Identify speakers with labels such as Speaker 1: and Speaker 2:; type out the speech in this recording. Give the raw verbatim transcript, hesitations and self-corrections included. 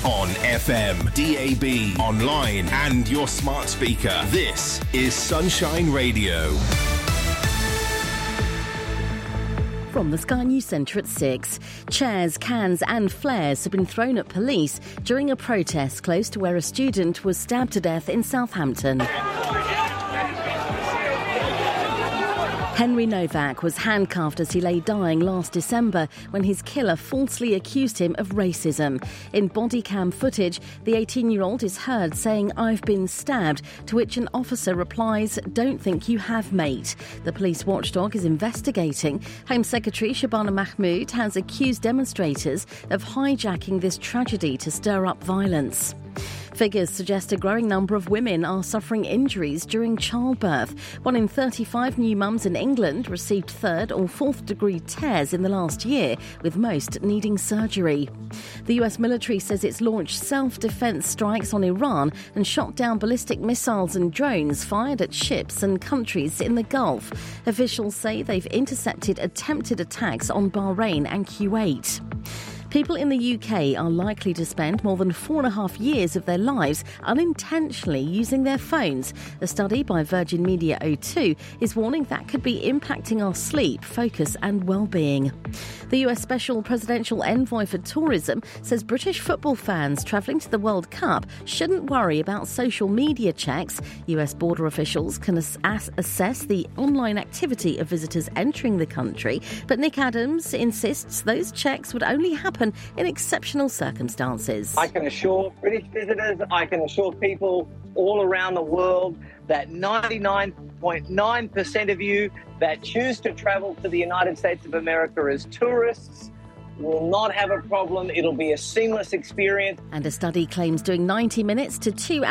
Speaker 1: On F M, D A B, online and your smart speaker. This is Sunshine Radio.
Speaker 2: From the Sky News Centre at six, chairs, cans and flares have been thrown at police during a protest close to where a student was stabbed to death in Southampton. Henry Novak was handcuffed as he lay dying last December when his killer falsely accused him of racism. In body cam footage, the eighteen-year-old is heard saying, "I've been stabbed," to which an officer replies, "Don't think you have, mate." The police watchdog is investigating. Home Secretary Shabana Mahmood has accused demonstrators of hijacking this tragedy to stir up violence. Figures suggest a growing number of women are suffering injuries during childbirth. One in thirty-five new mums in England received third or fourth degree tears in the last year, with most needing surgery. The U S military says it's launched self-defense strikes on Iran and shot down ballistic missiles and drones fired at ships and countries in the Gulf. Officials say they've intercepted attempted attacks on Bahrain and Kuwait. People in the U K are likely to spend more than four and a half years of their lives unintentionally using their phones. A study by Virgin Media O two is warning that could be impacting our sleep, focus and well-being. The U S Special Presidential Envoy for Tourism says British football fans travelling to the World Cup shouldn't worry about social media checks. U S border officials can ass- assess the online activity of visitors entering the country, but Nick Adams insists those checks would only happen in exceptional circumstances.
Speaker 3: I can assure British visitors, I can assure people all around the world that ninety-nine point nine percent of you that choose to travel to the United States of America as tourists will not have a problem. It'll be a seamless experience.
Speaker 2: And a study claims doing ninety minutes to two